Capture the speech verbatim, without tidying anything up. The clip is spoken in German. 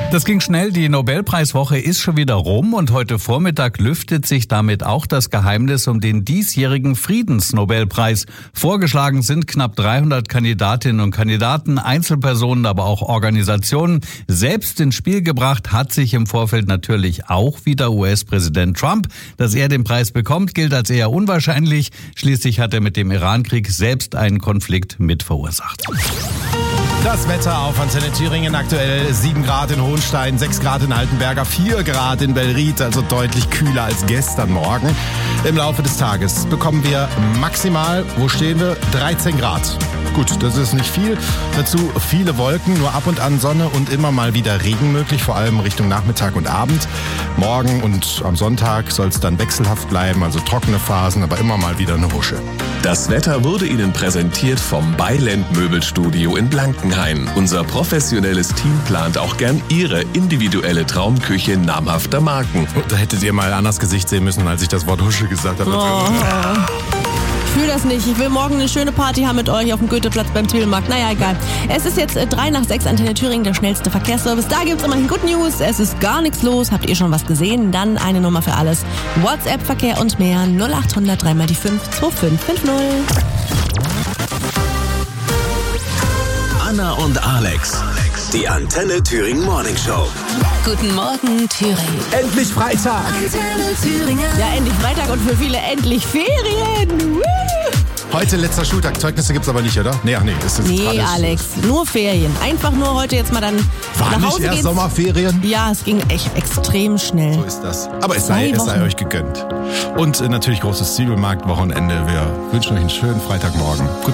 Das ging schnell, die Nobelpreiswoche ist schon wieder rum und heute Vormittag lüftet sich damit auch das Geheimnis um den diesjährigen Friedensnobelpreis. Vorgeschlagen sind knapp dreihundert Kandidatinnen und Kandidaten, Einzelpersonen, aber auch Organisationen. Selbst ins Spiel gebracht hat sich im Vorfeld natürlich auch wieder U S-Präsident Trump. Dass er den Preis bekommt, gilt als eher unwahrscheinlich. Schließlich hat er mit dem Irankrieg selbst einen Konflikt mit verursacht. Das Wetter auf Antenne Thüringen aktuell sieben Grad in Hohenstein, sechs Grad in Altenberger, vier Grad in Bellried, also deutlich kühler als gestern Morgen. Im Laufe des Tages bekommen wir maximal, wo stehen wir, dreizehn Grad. Gut, das ist nicht viel. Dazu viele Wolken, nur ab und an Sonne und immer mal wieder Regen möglich, vor allem Richtung Nachmittag und Abend. Morgen und am Sonntag soll es dann wechselhaft bleiben, also trockene Phasen, aber immer mal wieder eine Husche. Das Wetter wurde Ihnen präsentiert vom Beiland Möbelstudio in Blankenhain. Unser professionelles Team plant auch gern Ihre individuelle Traumküche namhafter Marken. Oh, da hättet ihr mal Annas Gesicht sehen müssen, als ich das Wort Husche gesagt habe. Oh. Ich fühle das nicht. Ich will morgen eine schöne Party haben mit euch auf dem Goetheplatz beim Zwiebelmarkt. Naja, egal. Es ist jetzt äh, drei nach sechs, Antenne Thüringen, der schnellste Verkehrsservice. Da gibt's immerhin Good News. Es ist gar nichts los. Habt ihr schon was gesehen? Dann eine Nummer für alles. WhatsApp, Verkehr und mehr. null acht hundert drei mal die fünf zwei fünf fünf null. Anna und Alex. Die Antenne Thüringen Morning Show. Guten Morgen, Thüringen. Endlich Freitag! Antenne Thüringen. Ja, endlich Freitag und für viele endlich Ferien. Woo! Heute letzter Schultag. Zeugnisse gibt's aber nicht, oder? Nee, ach nee. Das ist Nee, alles Alex, nur Ferien. Einfach nur heute jetzt mal dann War nach nicht Hause erst geht's. Sommerferien? Ja, es ging echt extrem schnell. So ist das. Aber es sei, Zwei es sei Wochen. euch gegönnt. Und äh, natürlich großes Zwiebelmarkt-Wochenende. Wir wünschen euch einen schönen Freitagmorgen. Guten